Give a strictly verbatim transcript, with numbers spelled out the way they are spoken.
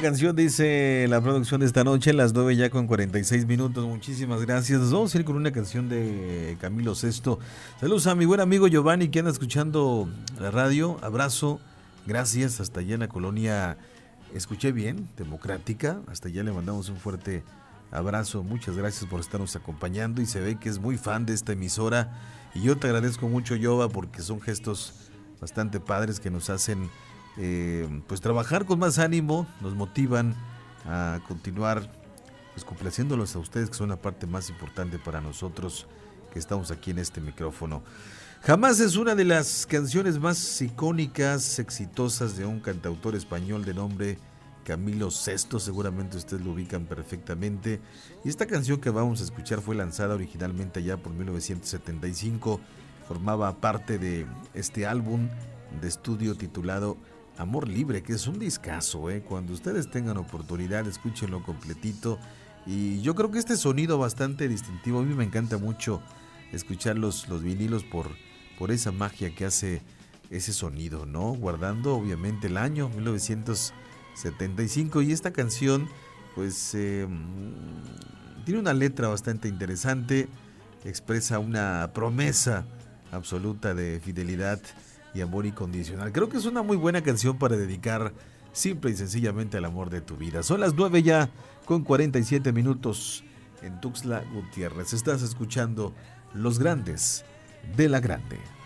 canción, dice la producción de esta noche, las nueve ya con cuarenta y seis minutos. Muchísimas gracias. Nos vamos a ir con una canción de Camilo Sesto. Saludos a mi buen amigo Giovanni que anda escuchando la radio. Abrazo. Gracias. Hasta allá en la colonia, escuché bien, Democrática. Hasta allá le mandamos un fuerte abrazo. Muchas gracias por estarnos acompañando y se ve que es muy fan de esta emisora. Y yo te agradezco mucho, Giova, porque son gestos bastante padres que nos hacen Eh, pues trabajar con más ánimo, nos motivan a continuar pues complaciéndolos a ustedes, que son la parte más importante para nosotros que estamos aquí en este micrófono. Jamás es una de las canciones más icónicas, exitosas de un cantautor español de nombre Camilo Sesto, seguramente ustedes lo ubican perfectamente, y esta canción que vamos a escuchar fue lanzada originalmente allá por mil novecientos setenta y cinco, formaba parte de este álbum de estudio titulado Amor Libre, que es un discazo, ¿eh? Cuando ustedes tengan oportunidad, escúchenlo completito. Y yo creo que este sonido bastante distintivo, a mí me encanta mucho escuchar los, los vinilos por, por esa magia que hace ese sonido, ¿no? Guardando obviamente el año mil novecientos setenta y cinco, y esta canción pues eh, tiene una letra bastante interesante, expresa una promesa absoluta de fidelidad y amor incondicional. Creo que es una muy buena canción para dedicar simple y sencillamente al amor de tu vida. Son las nueve ya con cuarenta y siete minutos en Tuxtla Gutiérrez. Estás escuchando Los Grandes de la Grande.